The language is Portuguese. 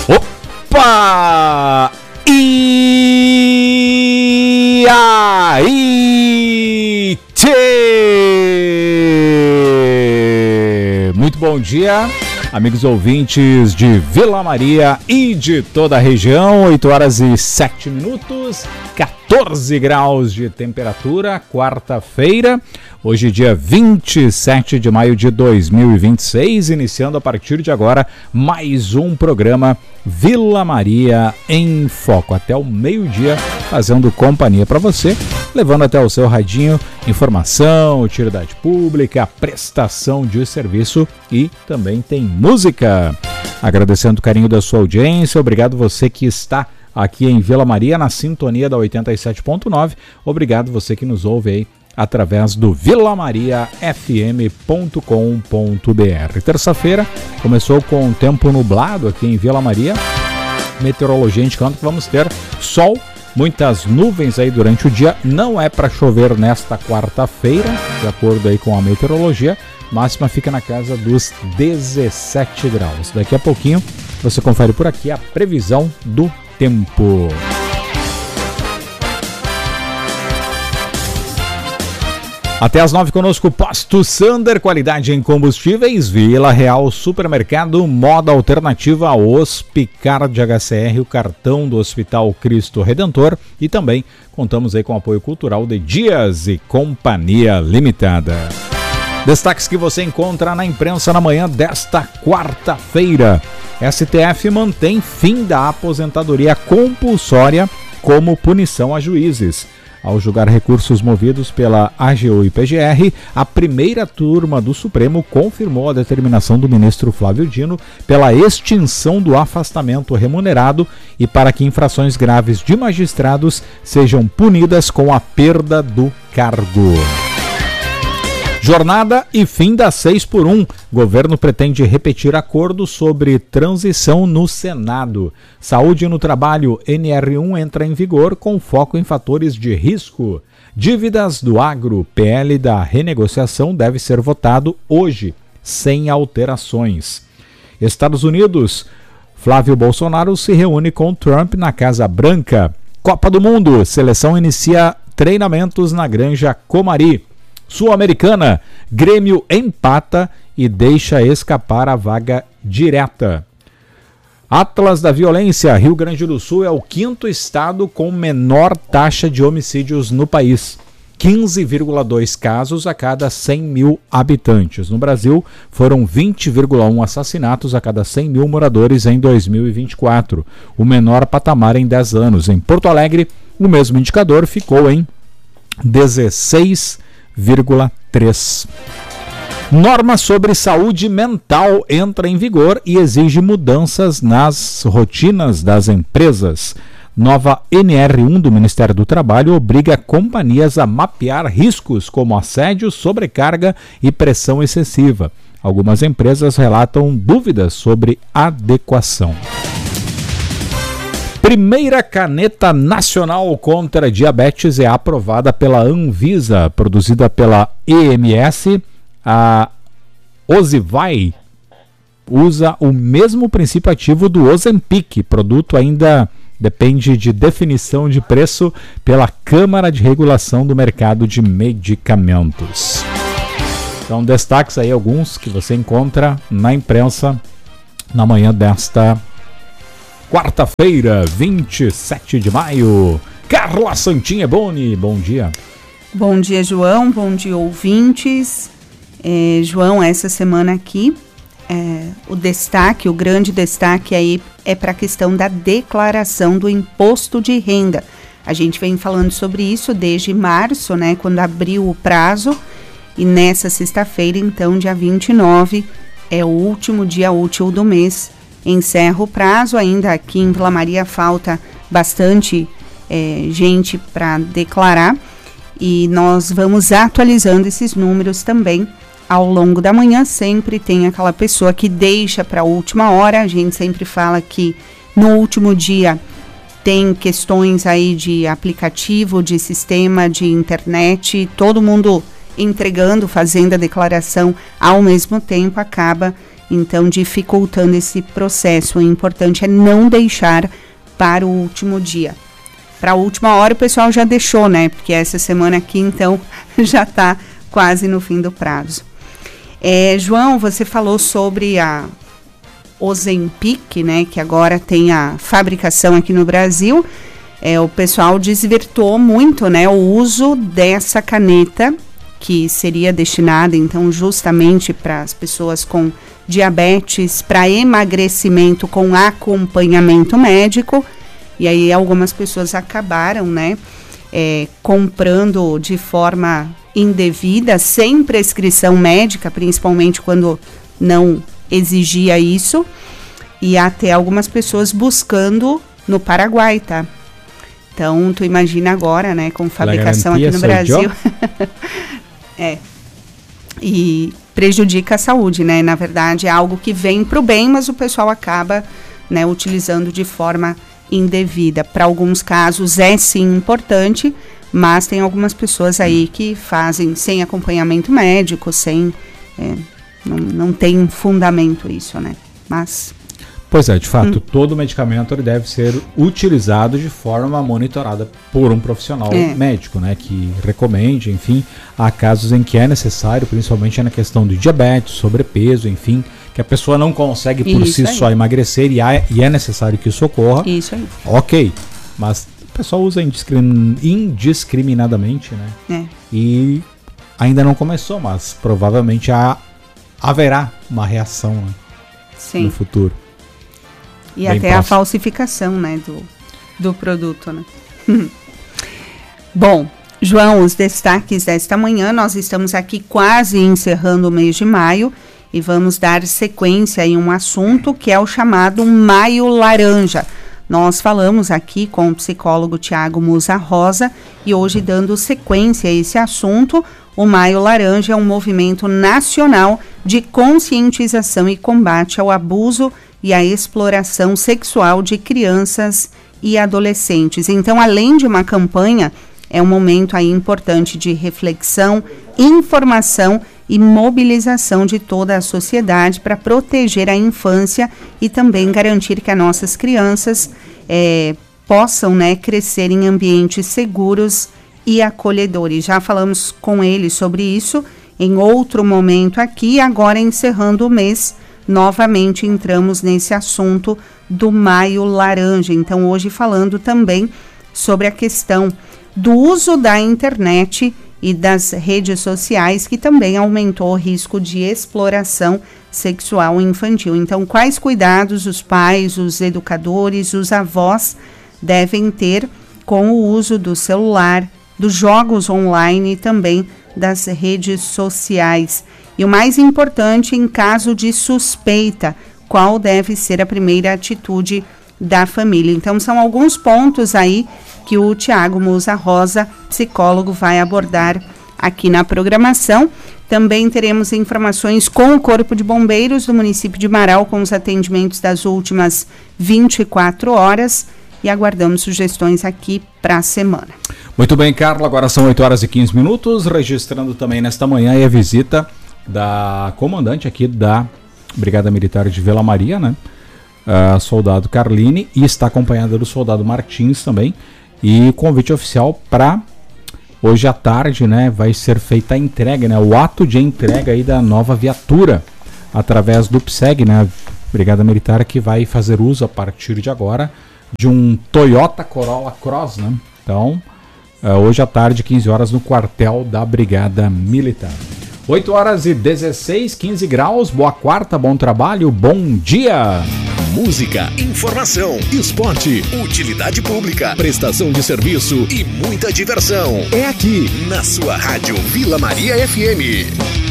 Opa! E aí, tchê! Muito bom dia, amigos ouvintes de Vila Maria e de toda a região. 8 horas e 7 minutos, 14 graus de temperatura, quarta-feira. Hoje, dia 27 de maio de 2026, iniciando a partir de agora mais um programa Vila Maria em Foco. Até o meio-dia, fazendo companhia para você, levando até o seu radinho informação, utilidade pública, prestação de serviço e também tem música. Agradecendo o carinho da sua audiência, obrigado você que está aqui em Vila Maria, na sintonia da 87.9. Obrigado você que nos ouve aí através do vilamariafm.com.br. Terça-feira começou com um tempo nublado aqui em Vila Maria. Meteorologia indicando que vamos ter sol, muitas nuvens aí durante o dia. Não é para chover nesta quarta-feira, de acordo aí com a meteorologia. Máxima fica na casa dos 17 graus. Daqui a pouquinho você confere por aqui a previsão do tempo. Até às 9 conosco, Posto Sander, qualidade em combustíveis, Vila Real Supermercado, moda alternativa, Hospicard HCR, o cartão do Hospital Cristo Redentor, e também contamos aí com o apoio cultural de Dias e Companhia Limitada. Destaques que você encontra na imprensa na manhã desta quarta-feira. STF mantém fim da aposentadoria compulsória como punição a juízes. Ao julgar recursos movidos pela AGU e PGR, a primeira turma do Supremo confirmou a determinação do ministro Flávio Dino pela extinção do afastamento remunerado e para que infrações graves de magistrados sejam punidas com a perda do cargo. Jornada e fim da 6x1. Governo pretende repetir acordo sobre transição no Senado. Saúde no trabalho, NR1 entra em vigor com foco em fatores de risco. Dívidas do agro, PL da renegociação deve ser votado hoje, sem alterações. Estados Unidos, Flávio Bolsonaro se reúne com Trump na Casa Branca. Copa do Mundo, seleção inicia treinamentos na Granja Comari. Sul-Americana, Grêmio empata e deixa escapar a vaga direta. Atlas da Violência, Rio Grande do Sul é o 5º estado com menor taxa de homicídios no país. 15,2 casos a cada 100 mil habitantes. No Brasil, foram 20,1 assassinatos a cada 100 mil moradores em 2024, o menor patamar em 10 anos. Em Porto Alegre, o mesmo indicador ficou em 16,3. Norma sobre saúde mental entra em vigor e exige mudanças nas rotinas das empresas. Nova NR1 do Ministério do Trabalho obriga companhias a mapear riscos como assédio, sobrecarga e pressão excessiva. Algumas empresas relatam dúvidas sobre adequação. Primeira caneta nacional contra diabetes é aprovada pela Anvisa, produzida pela EMS. A Ozivay usa o mesmo princípio ativo do Ozempic. Produto ainda depende de definição de preço pela Câmara de Regulação do Mercado de Medicamentos. Então, destaques aí alguns que você encontra na imprensa na manhã desta quarta-feira, 27 de maio. Carla Santinha Boni, bom dia. Bom dia, João. Bom dia, ouvintes. João, essa semana aqui, o grande destaque aí é para a questão da declaração do imposto de renda. A gente vem falando sobre isso desde março, né, quando abriu o prazo, e nessa sexta-feira, então, dia 29, é o último dia útil do mês. Encerra o prazo. Ainda aqui em Vila Maria falta bastante gente para declarar, e nós vamos atualizando esses números também ao longo da manhã. Sempre tem aquela pessoa que deixa para a última hora. A gente sempre fala que no último dia tem questões aí de aplicativo, de sistema, de internet, todo mundo entregando, fazendo a declaração ao mesmo tempo, acaba então dificultando esse processo. O importante é não deixar para o último dia. Para a última hora o pessoal já deixou, né? Porque essa semana aqui, então, já está quase no fim do prazo. João, você falou sobre a Ozempic, né? Que agora tem a fabricação aqui no Brasil. O pessoal desvirtuou muito, né? O uso dessa caneta, que seria destinada, então, justamente para as pessoas com diabetes, para emagrecimento com acompanhamento médico. E aí algumas pessoas acabaram, né, comprando de forma indevida, sem prescrição médica, principalmente quando não exigia isso, e até algumas pessoas buscando no Paraguai, tá? Então, tu imagina agora, né, com fabricação aqui no Brasil. E prejudica a saúde, né? Na verdade, é algo que vem para o bem, mas o pessoal acaba, né, utilizando de forma indevida. Para alguns casos é sim importante, mas tem algumas pessoas aí que fazem sem acompanhamento médico, sem não tem fundamento isso, né? Mas pois é, de fato, todo medicamento ele deve ser utilizado de forma monitorada por um profissional médico, né, que recomende, enfim, há casos em que é necessário, principalmente na questão do diabetes, sobrepeso, enfim, que a pessoa não consegue por si só emagrecer e é necessário que isso ocorra. Isso aí. Ok, mas o pessoal usa indiscriminadamente, né? E ainda não começou, mas provavelmente haverá uma reação, né, no futuro. E bem até próximo. A falsificação, né, do produto, né? Bom, João, os destaques desta manhã, nós estamos aqui quase encerrando o mês de maio e vamos dar sequência em um assunto que é o chamado Maio Laranja. Nós falamos aqui com o psicólogo Tiago Musa Rosa e hoje, dando sequência a esse assunto, o Maio Laranja é um movimento nacional de conscientização e combate ao abuso e à exploração sexual de crianças e adolescentes. Então, além de uma campanha, é um momento aí importante de reflexão, informação e mobilização de toda a sociedade para proteger a infância e também garantir que as nossas crianças possam, né, crescer em ambientes seguros e acolhedores. Já falamos com ele sobre isso em outro momento aqui, agora encerrando o mês, novamente entramos nesse assunto do Maio Laranja. Então, hoje falando também sobre a questão do uso da internet e das redes sociais, que também aumentou o risco de exploração sexual infantil. Então, quais cuidados os pais, os educadores, os avós devem ter com o uso do celular, dos jogos online e também das redes sociais? E o mais importante, em caso de suspeita, qual deve ser a primeira atitude da família? Então, são alguns pontos aí que o Tiago Musa Rosa, psicólogo, vai abordar aqui na programação. Também teremos informações com o Corpo de Bombeiros do município de Marau, com os atendimentos das últimas 24 horas. E aguardamos sugestões aqui para a semana. Muito bem, Carla. Agora são 8 horas e 15 minutos. Registrando também nesta manhã a visita da comandante aqui da Brigada Militar de Vila Maria, né? Soldado Carline, e está acompanhada do soldado Martins também. E convite oficial para hoje à tarde, né? Vai ser feita a entrega, né? O ato de entrega aí da nova viatura através do PSEG, né? Brigada Militar, que vai fazer uso a partir de agora de um Toyota Corolla Cross, né? Então, hoje à tarde, 15 horas, no quartel da Brigada Militar. 8 horas e 16, 15 graus, boa quarta, bom trabalho, bom dia! Música, informação, esporte, utilidade pública, prestação de serviço e muita diversão. É aqui, na sua rádio Vila Maria FM.